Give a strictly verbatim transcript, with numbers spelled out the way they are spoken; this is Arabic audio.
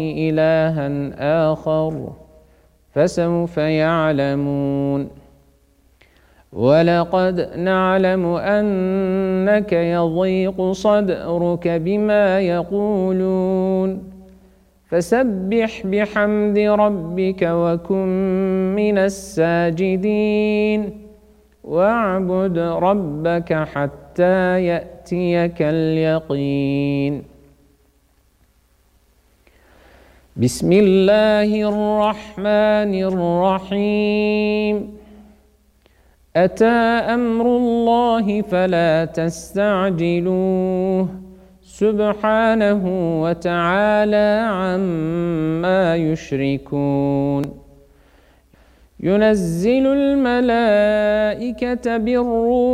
إلها آخر فسوف يعلمون. ولقد نعلم أنك يضيق صدرك بما يقولون فسبح بحمد ربك وكن من الساجدين واعبد ربك حتى يأتيك اليقين. بسم الله الرحمن الرحيم. أتى أمر الله فلا تستعجلوه سبحانه وتعالى عما يشركون. ينزل الملائكة بالروح